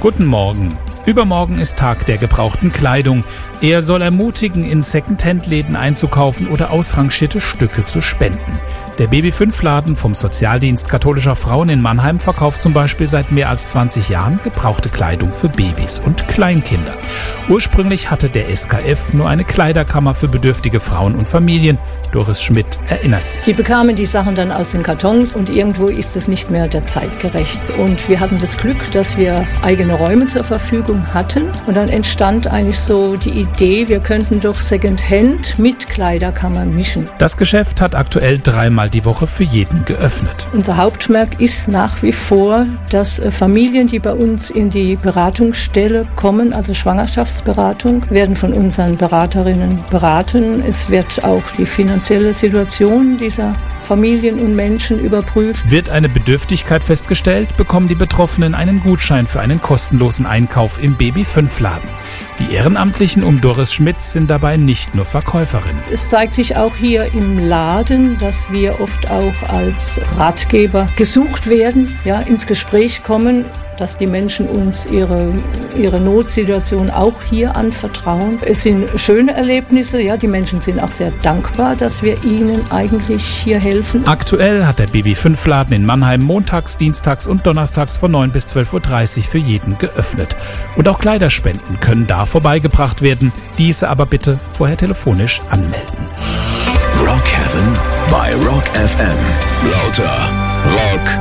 Guten Morgen. Übermorgen ist Tag der gebrauchten Kleidung. Er soll ermutigen, in Second-Hand-Läden einzukaufen oder ausrangierte Stücke zu spenden. Der Baby-5-Laden vom Sozialdienst katholischer Frauen in Mannheim verkauft zum Beispiel seit mehr als 20 Jahren gebrauchte Kleidung für Babys und Kleinkinder. Ursprünglich hatte der SKF nur eine Kleiderkammer für bedürftige Frauen und Familien. Doris Schmidt erinnert sich. Die bekamen die Sachen dann aus den Kartons und irgendwo ist es nicht mehr der Zeit gerecht. Und wir hatten das Glück, dass wir eigene Räume zur Verfügung hatten. Und dann entstand eigentlich so die Idee, wir könnten doch Secondhand mit Kleiderkammer mischen. Das Geschäft hat aktuell 3-mal die Woche für jeden geöffnet. Unser Hauptmerk ist nach wie vor, dass Familien, die bei uns in die Beratungsstelle kommen, also Schwangerschaftsberatung, werden von unseren Beraterinnen beraten. Es wird auch die finanzielle Situation dieser Familien und Menschen überprüft. Wird eine Bedürftigkeit festgestellt, bekommen die Betroffenen einen Gutschein für einen kostenlosen Einkauf im Baby-5-Laden. Die Ehrenamtlichen um Doris Schmidt sind dabei nicht nur Verkäuferinnen. Es zeigt sich auch hier im Laden, dass wir oft auch als Ratgeber gesucht werden, ins Gespräch kommen, dass die Menschen uns ihre Notsituation auch hier anvertrauen. Es sind schöne Erlebnisse, die Menschen sind auch sehr dankbar, dass wir ihnen eigentlich hier helfen. Aktuell hat der Baby-5-Laden in Mannheim montags, dienstags und donnerstags von 9 bis 12.30 Uhr für jeden geöffnet. Und auch Kleiderspenden können da vorbeigebracht werden, diese aber bitte vorher telefonisch anmelden. Rock Heaven bei Rock FM. Lauter Rock